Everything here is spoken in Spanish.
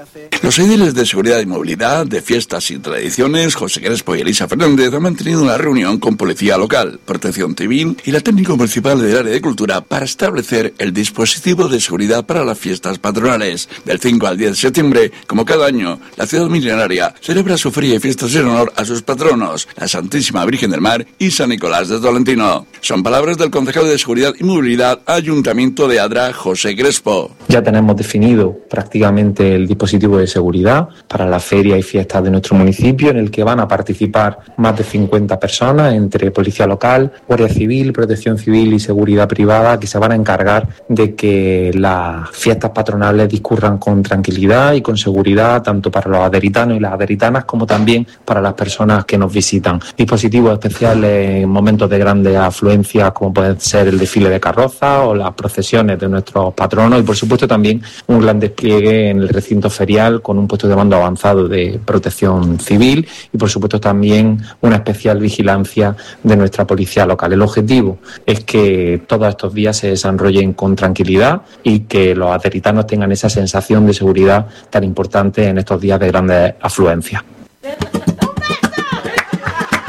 Los ediles de Seguridad y Movilidad, de Fiestas y Tradiciones, José Crespo y Elisa Fernández, han mantenido una reunión con Policía Local, Protección Civil y la técnico municipal del área de Cultura para establecer el dispositivo de seguridad para las fiestas patronales. Del 5 al 10 de septiembre, como cada año, la ciudad milenaria celebra su feria y fiestas en honor a sus patronos, la Santísima Virgen del Mar y San Nicolás de Tolentino. Son palabras del concejal de Seguridad y Movilidad, Ayuntamiento de Adra, José Crespo. Ya tenemos definido prácticamente el dispositivo de seguridad para la feria y fiestas de nuestro municipio, en el que van a participar más de 50 personas entre Policía Local, Guardia Civil, Protección Civil y Seguridad Privada, que se van a encargar de que las fiestas patronales discurran con tranquilidad y con seguridad, tanto para los aderitanos y las aderitanas como también para las personas que nos visitan. Dispositivos especiales en momentos de grandes afluencias, como pueden ser el desfile de carrozas o las procesiones de nuestros patronos, y por supuesto también un gran despliegue en el recinto ferial con un puesto de mando avanzado de Protección Civil y por supuesto también una especial vigilancia de nuestra Policía Local. El objetivo es que todos estos días se desarrollen con tranquilidad y que los aderitanos tengan esa sensación de seguridad tan importante en estos días de grandes afluencias.